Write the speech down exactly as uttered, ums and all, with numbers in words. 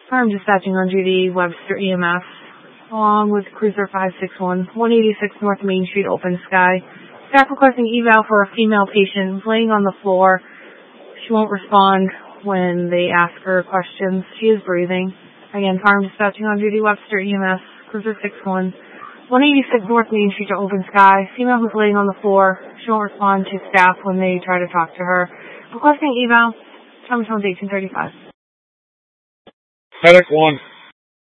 Farm dispatching on duty, Webster E M S, along with Cruiser five six one, one eighty-six North Main Street, Open Sky. Staff requesting eval for a female patient who's laying on the floor. She won't respond when they ask her questions. She is breathing. Again, Farm dispatching on duty, Webster E M S, Cruiser six one, one eighty-six North Main Street, Open Sky. Female who's laying on the floor. She won't respond to staff when they try to talk to her. Requesting eval. Time is eighteen thirty-five. Medic one.